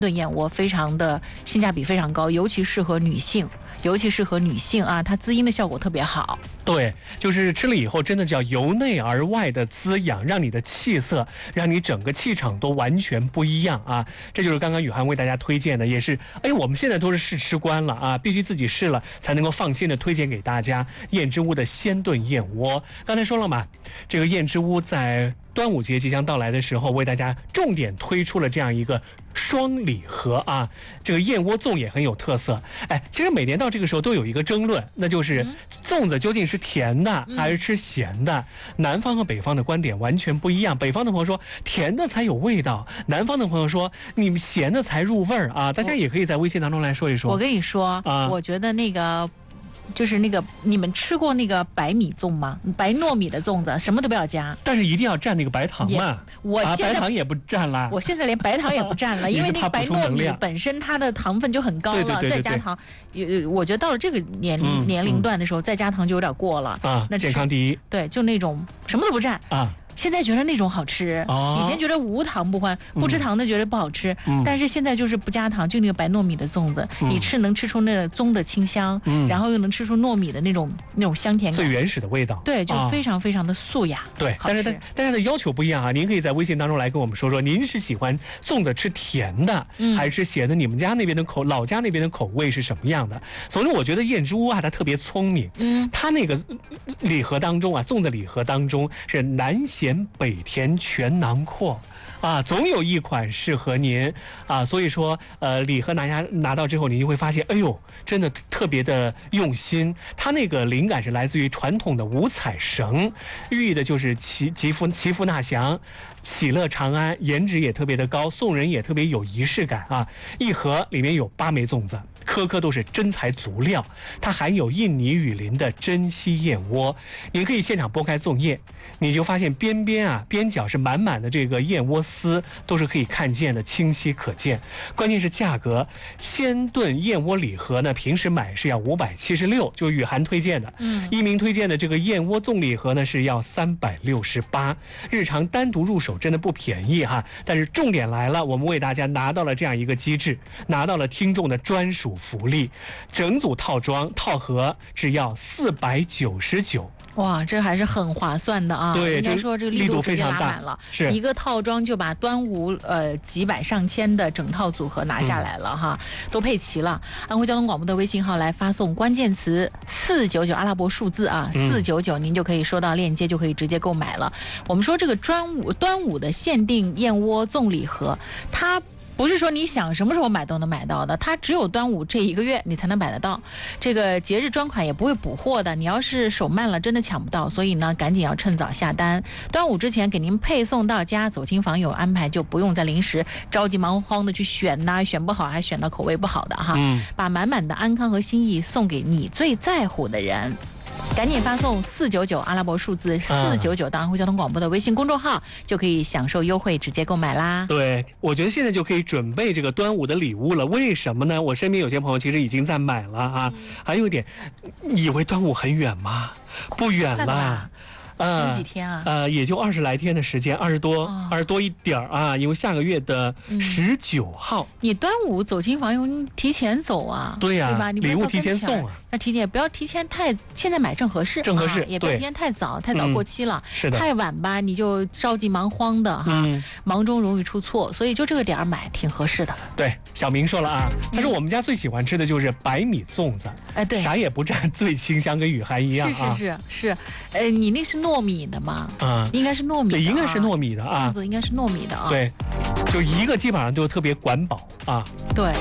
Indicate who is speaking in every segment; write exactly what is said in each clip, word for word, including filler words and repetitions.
Speaker 1: 炖燕窝非常的性价比非常高，尤其适合女性，尤其适合女性啊，它滋阴的效果特别好。
Speaker 2: 对，就是吃了以后真的叫由内而外的滋养，让你的气色，让你整个气场都完全不一样啊！这就是刚刚雨涵为大家推荐的，也是哎，我们现在都是试吃官了啊，必须自己试了才能够放心的推荐给大家燕之屋的鲜炖燕窝。刚才说了嘛，这个燕之屋在端午节即将到来的时候，为大家重点推出了这样一个双礼盒啊，这个燕窝粽也很有特色。哎，其实每年到这个时候都有一个争论，那就是粽子究竟是甜的还是吃咸的？南方和北方的观点完全不一样。北方的朋友说甜的才有味道，南方的朋友说你们咸的才入味儿啊。大家也可以在微信当中来说一说。
Speaker 1: 我跟你说啊，我觉得那个。就是那个，你们吃过那个白米粽吗？白糯米的粽子，什么都不要加，
Speaker 2: 但是一定要蘸那个白糖嘛。
Speaker 1: 我现在、
Speaker 2: 啊、白糖也不蘸了，
Speaker 1: 我现在连白糖也不蘸了，因为那个白糯米本身它的糖分就很高了，
Speaker 2: 对对对对对，
Speaker 1: 再加糖，呃，我觉得到了这个年、嗯、年龄段的时候，再加糖就有点过了
Speaker 2: 啊。那健康第一，
Speaker 1: 对，就那种什么都不蘸啊。现在觉得那种好吃，哦、以前觉得无糖不欢，不吃糖的觉得不好吃，嗯、但是现在就是不加糖，就那个白糯米的粽子，嗯、你吃能吃出那个粽的清香，嗯、然后又能吃出糯米的那种那种香甜感，
Speaker 2: 最原始的味道，
Speaker 1: 对，就非常非常的素雅。
Speaker 2: 哦、对，但是大大家的要求不一样啊，您可以在微信当中来跟我们说说，您是喜欢粽子吃甜的，嗯、还是吃咸的？你们家那边的口，老家那边的口味是什么样的？总之，我觉得燕之屋啊，它特别聪明，嗯，它那个礼盒当中啊，粽子礼盒当中是南咸北甜。全囊括啊，总有一款适合您啊，所以说呃，礼盒拿下拿到之后，你就会发现，哎呦，真的特别的用心。它那个灵感是来自于传统的五彩绳，寓意的就是祈祈福祈福纳祥、喜乐长安，颜值也特别的高，送人也特别有仪式感啊。一盒里面有八枚粽子，颗颗都是真材足料，它含有印尼雨林的珍稀燕窝。你可以现场剥开粽叶，你就发现边边啊边角是满满的这个燕窝丝，都是可以看见的，清晰可见。关键是价格，鲜炖燕窝礼盒呢，平时买是要五百七十六，就雨涵推荐的，嗯，一鸣推荐的这个燕窝粽礼盒呢是要三百六十八，日常单独入手真的不便宜哈。但是重点来了，我们为大家拿到了这样一个机制，拿到了听众的专属福利，整组套装套盒只要四百九十九。
Speaker 1: 哇，这还是很划算的啊！
Speaker 2: 对，
Speaker 1: 应该说这个力度非常大了，
Speaker 2: 是
Speaker 1: 一个套装就把端午呃几百上千的整套组合拿下来了、嗯、哈，都配齐了。安徽交通广播的微信号来发送关键词四九九阿拉伯数字啊，四九九，您就可以收到链接，就可以直接购买了。我们说这个端午端午的限定燕窝粽礼盒，它不是说你想什么时候买都能买到的，它只有端午这一个月你才能买得到，这个节日专款也不会补货的，你要是手慢了真的抢不到，所以呢赶紧要趁早下单，端午之前给您配送到家，走亲访友安排，就不用再临时着急忙慌的去选呐、啊，选不好还选到口味不好的哈，嗯，把满满的安康和心意送给你最在乎的人。赶紧发送四九九阿拉伯数字四九九到安徽交通广播的微信公众号，就可以享受优惠，直接购买啦。
Speaker 2: 对，我觉得现在就可以准备这个端午的礼物了。为什么呢？我身边有些朋友其实已经在买了啊。嗯、还有一点，以为端午很远吗？不远啦。
Speaker 1: 呃，几天啊？
Speaker 2: 呃，也就二十来天的时间，二十多，二十、哦、多一点儿啊。因为下个月的十九号、嗯，
Speaker 1: 你端午走亲访友，你提前走啊？
Speaker 2: 对呀、啊，
Speaker 1: 对吧？你
Speaker 2: 礼物提前送啊。
Speaker 1: 要提前，不要提前太，现在买正合适，
Speaker 2: 正合适，
Speaker 1: 啊、也不要提前太早，太早过期了。
Speaker 2: 嗯、是的。
Speaker 1: 太晚吧，你就着急忙慌的哈，嗯、忙中容易出错，所以就这个点儿买挺合适的。对，
Speaker 2: 小明说了啊，他说我们家最喜欢吃的就是白米粽子，哎、嗯，对，啥也不蘸，最清香，跟雨涵一样
Speaker 1: 啊。是是是是，呃，你那是糯米的吗？嗯，应该是糯米的、啊，
Speaker 2: 对，应该是糯米的啊，
Speaker 1: 粽子应该是糯米的啊。
Speaker 2: 对，就一个基本上都特别管饱啊。
Speaker 1: 对。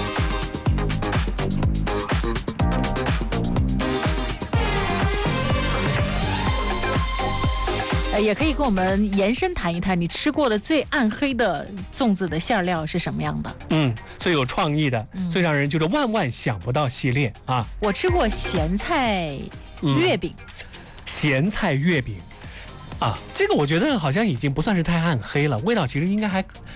Speaker 1: 呃，也可以跟我们延伸谈一谈，你吃过的最暗黑的粽子的馅料是什么样的？
Speaker 2: 嗯，最有创意的，嗯、最让人就是万万想不到系列啊。
Speaker 1: 我吃过咸菜月饼，嗯、
Speaker 2: 咸菜月饼。啊，这个我觉得好像已经不算是太暗黑了，味道其实应该还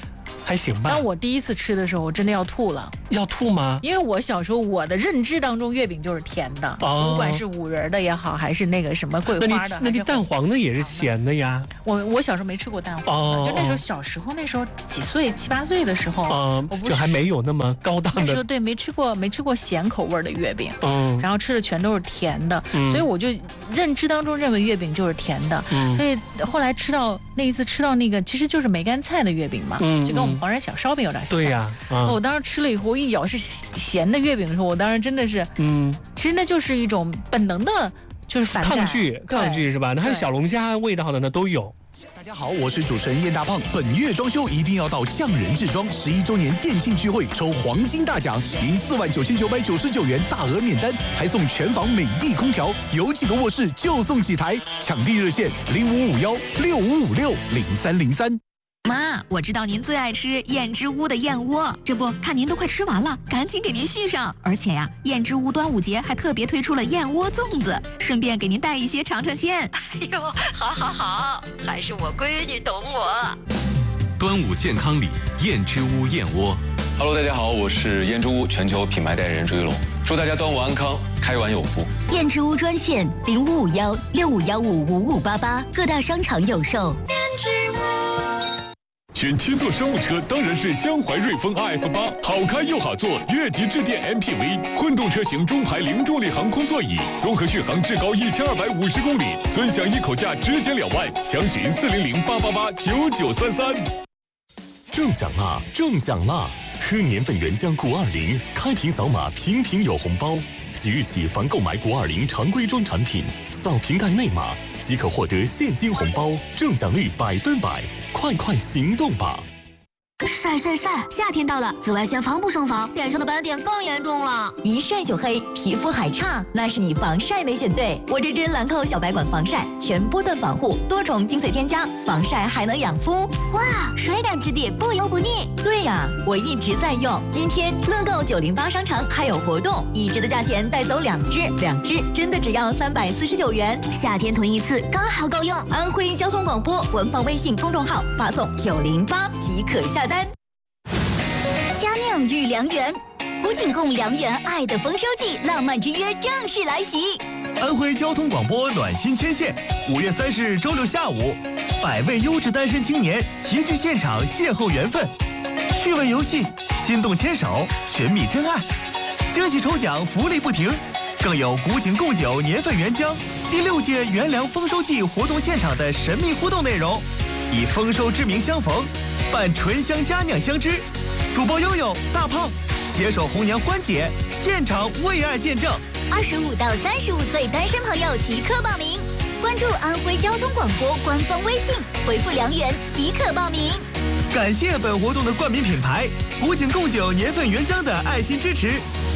Speaker 2: 还行吧。
Speaker 1: 当我第一次吃的时候，我真的要吐了。
Speaker 2: 要吐吗？
Speaker 1: 因为我小时候我的认知当中，月饼就是甜的，哦、不管是五仁的也好，还是那个什么桂花的，
Speaker 2: 那你蛋黄的也是咸的呀。
Speaker 1: 我我小时候没吃过蛋黄的，哦、就那时候小时候那时候几岁七八岁的时候，
Speaker 2: 嗯、呃，就还没有那么高档的。
Speaker 1: 那时候对没吃过没吃过咸口味的月饼，嗯，然后吃的全都是甜的，嗯、所以我就认知当中认为月饼就是甜的，嗯，所以后来吃到那一次吃到那个其实就是梅干菜的月饼嘛，嗯，就跟我们黄山小烧饼有点像。
Speaker 2: 对呀、
Speaker 1: 啊，我当时吃了以后，我一咬是咸的月饼的时候，我当时真的是，嗯，其实那就是一种本能的，就是反
Speaker 2: 抗拒，抗拒是吧？那还有小龙虾味道的呢，都有。
Speaker 3: 大家好，我是主持人叶大胖。本月装修一定要到匠人制装十一周年店庆聚会抽黄金大奖，赢四万九千九百九十九元大额免单，还送全房美的空调，有几个卧室就送几台。抢地热线零五五幺六五五六零三零三。
Speaker 4: 妈，我知道您最爱吃燕之屋的燕窝，这不看您都快吃完了，赶紧给您续上。而且呀，燕之屋端午节还特别推出了燕窝粽子，顺便给您带一些尝尝鲜。
Speaker 5: 哎呦，好好好，还是我闺女懂我。
Speaker 6: 端午健康礼，燕之屋燕窝。
Speaker 7: Hello， 大家好，我是燕之屋全球品牌代言人朱一龙，祝大家端午安康，开碗有福。
Speaker 8: 燕之屋专线零五五幺六五幺五五五八八，各大商场有售。燕之屋。
Speaker 9: 选七座商务车当然是江淮瑞风 R F 八，好开又好坐，越级致电 M P V， 混动车型中排零重力航空座椅，综合续航至高一千二百五十公里，尊享一口价直减两万，详询四零零八八八九九三三。
Speaker 10: 中奖啦！中奖啦！喝年份原浆谷二零，开瓶扫码，瓶瓶有红包。即日起，凡购买谷二零常规装产品，扫瓶盖内码即可获得现金红包，中奖率百分百。快快行动吧！
Speaker 11: 晒晒晒！夏天到了，紫外线防不胜防，脸上的斑点更严重了。
Speaker 12: 一晒就黑，皮肤还差，那是你防晒没选对。我这支兰蔻小白管防晒，全波段防护，多重精粹添加，防晒还能养肤。
Speaker 11: 哇，水感质地，不油不腻。
Speaker 12: 对呀，我一直在用。今天乐购九零八商城还有活动，一支的价钱带走两支，两支真的只要三百四十九元。
Speaker 11: 夏天囤一次刚好够用。
Speaker 12: 安徽交通广播官方微信公众号发送九零八即可下单。
Speaker 8: 佳酿与良缘，古井贡良缘爱的丰收季，浪漫之约正式来袭。
Speaker 13: 安徽交通广播暖心牵线，五月三十日周六下午，百位优质单身青年齐聚现场邂逅缘分，趣味游戏，心动牵手，寻觅真爱，惊喜抽奖，福利不停，更有古井贡酒年份原浆第六届元粮丰收季活动现场的神秘互动内容，以丰收之名相逢，伴醇香佳酿相知。主播悠悠、大胖携手红娘欢姐，现场为爱见证。
Speaker 8: 二十五到三十五岁单身朋友即刻报名，关注安徽交通广播官方微信，回复良缘即可报名。
Speaker 13: 感谢本活动的冠名品牌古井贡酒年份原浆的爱心支持，